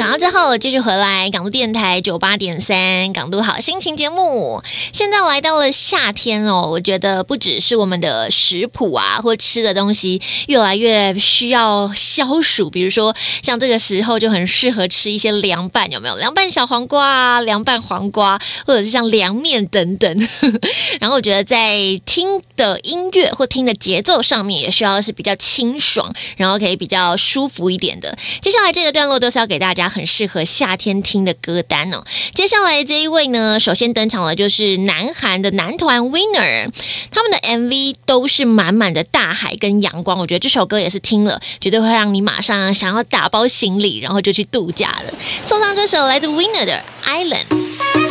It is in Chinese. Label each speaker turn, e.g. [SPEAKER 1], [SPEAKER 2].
[SPEAKER 1] 广告之后继续回来，港都电台98.3港都好心情节目。现在来到了夏天哦，我觉得不只是我们的食谱啊，或吃的东西越来越需要消暑，比如说像这个时候就很适合吃一些凉拌，有没有？凉拌小黄瓜啊，凉拌黄瓜，或者是像凉面等等。然后我觉得在听的音乐或听的节奏上面也需要是比较清爽，然后可以比较舒服一点的。接下来这个段落都是要给大家很适合夏天听的歌单哦。接下来这一位呢，首先登场的就是南韩的男团 Winner， 他们的 MV 都是满满的大海跟阳光，我觉得这首歌也是听了绝对会让你马上想要打包行李，然后就去度假了。送上这首来自 Winner 的 Island。